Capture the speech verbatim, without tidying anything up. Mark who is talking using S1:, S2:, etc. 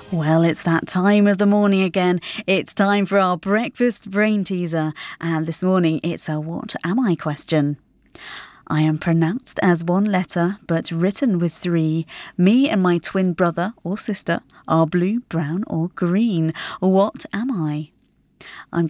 S1: Well, it's that time of the morning again. It's time for our breakfast brain teaser. And this morning, it's a what am I question. I am pronounced as one letter, but written with three. Me and my twin brother or sister are blue, brown or green. What am I? I'm